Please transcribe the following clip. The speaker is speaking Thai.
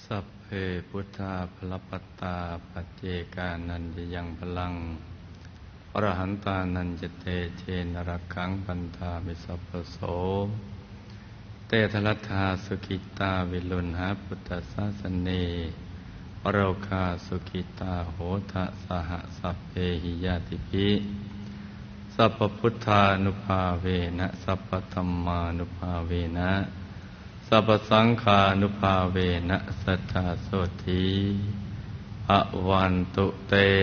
สัพเพพุทธาภลปัตตาปัจเจกานันจะยังพลังอรหันตานันจะเตเชนรักขังปันธามิสัพพโสเตทลัทธาสุขิตาวิลุณหาพุทธศาสเนอโรคาสุขิตาโหทะสหสัพเพหิยาติภิสัพพพุทธานุภาเวนะสัพพธัมมานุภาเวนะสัพพสังฆานุภาเวนะสัทธาโสธีภวันตุเต